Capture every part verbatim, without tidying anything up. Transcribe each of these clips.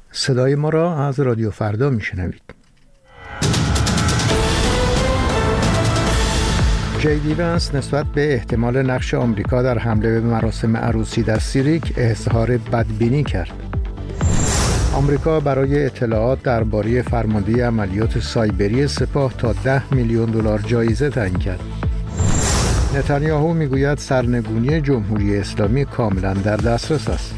صدای ما را از رادیو فردا میشنوید. جی دی ونس نسبت به احتمال نقش آمریکا در حمله به مراسم عروسی در سیریک اظهار بدبینی کرد. آمریکا برای اطلاعات درباره فرماندهی عملیات سایبری سپاه تا ده میلیون دلار جایزه تعیین کرد. نتانیاهو میگوید سرنگونی جمهوری اسلامی کاملا در دسترس است.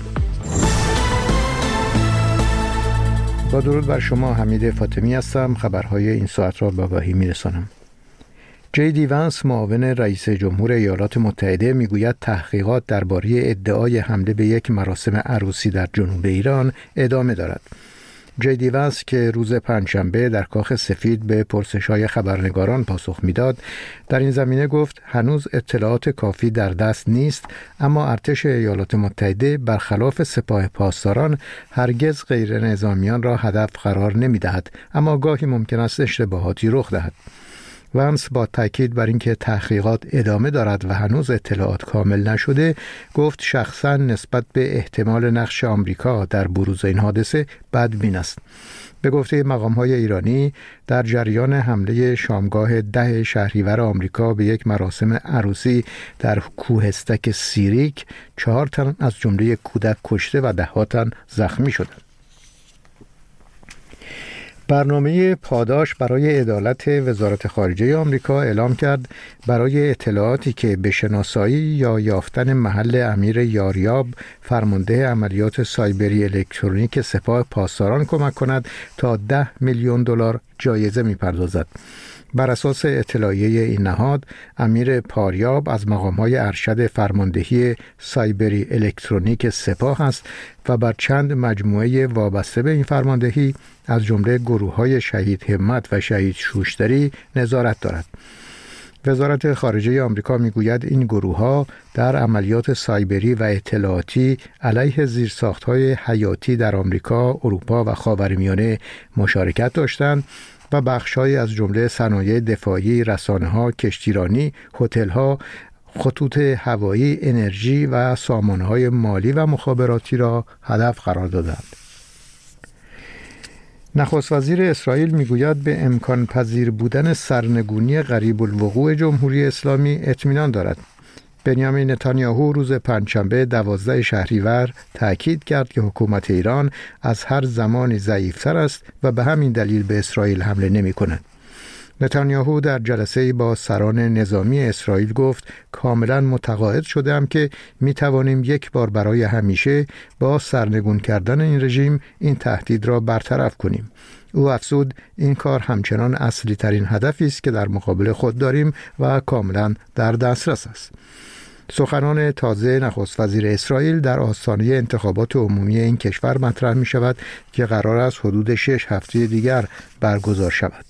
با درود بر شما، حمید فاطمی هستم. خبرهای این ساعت را به آگاهی میرسانم. جی دی ونس معاون رئیس جمهور ایالات متحده میگوید تحقیقات درباره ادعای حمله به یک مراسم عروسی در جنوب ایران ادامه دارد. جی دی ونس که روز پنجشنبه در کاخ سفید به پرسش‌های خبرنگاران پاسخ میداد، در این زمینه گفت هنوز اطلاعات کافی در دست نیست، اما ارتش ایالات متحده برخلاف سپاه پاسداران هرگز غیر نظامیان را هدف قرار نمی‌دهد، اما گاهی ممکن است اشتباهاتی رخ دهد. ونس با تاکید بر اینکه تحقیقات ادامه دارد و هنوز اطلاعات کامل نشده، گفت شخصا نسبت به احتمال نقش آمریکا در بروز این حادثه بدبین است. به گفته مقام‌های ایرانی، در جریان حمله شامگاه ده شهریور آمریکا به یک مراسم عروسی در کوهستک سیریک، چهار تن از جمله کودک کشته و ده ها تن زخمی شدند. برنامه پاداش برای عدالت وزارت خارجه آمریکا اعلام کرد برای اطلاعاتی که به شناسایی یا یافتن محل امیر یاریاب، فرمانده عملیات سایبری الکترونیک سپاه پاسداران کمک کند تا ده میلیون دلار جایزه می‌پردازد. بر اساس اطلاعیه این نهاد، امیر پاریاب از مقام‌های ارشد فرماندهی سایبری الکترونیک سپاه است و بر چند مجموعه وابسته به این فرماندهی از جمله گروه‌های شهید همت و شهید شوشتری نظارت دارد. وزارت خارجه آمریکا میگوید این گروه‌ها در عملیات سایبری و اطلاعاتی علیه زیرساخت‌های حیاتی در آمریکا، اروپا و خاورمیانه مشارکت داشتند و بخش‌هایی از جمله صنایع دفاعی، رسانه‌ها، کشتیرانی، هتل‌ها، خطوط هوایی، انرژی و سامانه‌های مالی و مخابراتی را هدف قرار دادند. نخست وزیر اسرائیل میگوید به امکان پذیر بودن سرنگونی قریب الوقوع جمهوری اسلامی اطمینان دارد. بنیامین نتانیاهو روز پنجشنبه دوازده شهریور تأکید کرد که حکومت ایران از هر زمانی ضعیفتر است و به همین دلیل به اسرائیل حمله نمی کند. نتانیاهو در جلسه‌ای با سران نظامی اسرائیل گفت کاملا متقاعد شدم که می توانیم یک بار برای همیشه با سرنگون کردن این رژیم این تهدید را برطرف کنیم. او افزود این کار همچنان اصلی ترین هدفی است که در مقابل خود داریم و کاملا در دسترس است. سخنان تازه نخست وزیر اسرائیل در آستانه انتخابات عمومی این کشور مطرح می شود که قرار است حدود شش هفته دیگر برگزار شود.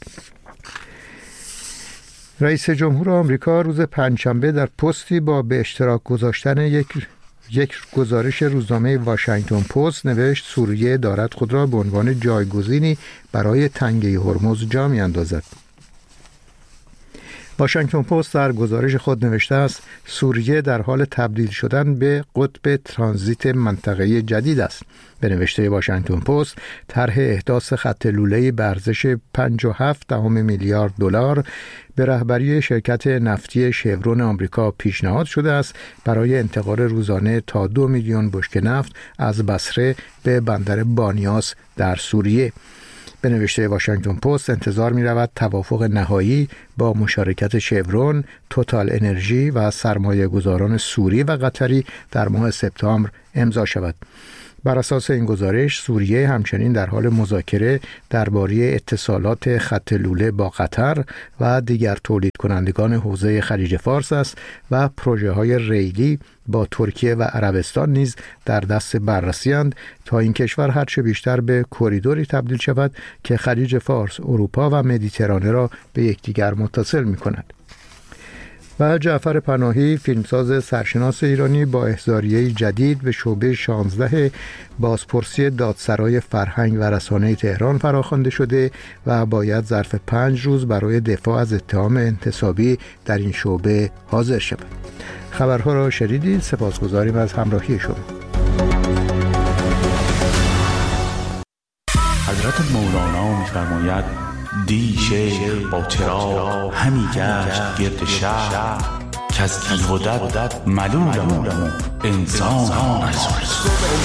رئیس جمهور آمریکا روز پنجشنبه در پستی با به اشتراک گذاشتن یک یک گزارش روزنامه واشنگتن پست نوشت سوریه دارد خود را به عنوان جایگزینی برای تنگه هرمز جا می‌اندازد. واشنگتن پست در گزارش خود نوشته است سوریه در حال تبدیل شدن به قطب ترانزیت منطقه‌ای جدید است. به نوشته واشنگتن پست، طرح احداث خط لوله‌ای به ارزش پنج و هفت دهم میلیارد دلار به رهبری شرکت نفتی شورون آمریکا پیشنهاد شده است برای انتقال روزانه تا دو میلیون بشکه نفت از بصره به بندر بانیاس در سوریه. به نوشته واشنگتن پست انتظار می رود توافق نهایی با مشارکت شورون، توتال انرژی و سرمایه گذاران سوری و قطری در ماه سپتامبر امضا شود. بر اساس این گزارش سوریه همچنین در حال مذاکره درباره اتصالات خط لوله با قطر و دیگر تولید کنندگان حوزه خلیج فارس است و پروژه های ریلی با ترکیه و عربستان نیز در دست بررسی اند تا این کشور هرچه بیشتر به کریدوری تبدیل شود که خلیج فارس، اروپا و مدیترانه را به یکدیگر متصل می کند. و جعفر پناهی، فیلمساز سرشناس ایرانی، با احضاریه جدید به شعبه شانزده بازپرسی دادسرای فرهنگ و رسانه تهران فراخوانده شده و باید ظرف پنج روز برای دفاع از اتهام انتصابی در این شعبه حاضر شود. خبرها را شنیدید. سپاسگزاریم از همراهی شما. حضرت مولانا می‌فرماید دی شیخ با چراغ همی گشت گرد شهر که از دیو و دد ملولم انسان ها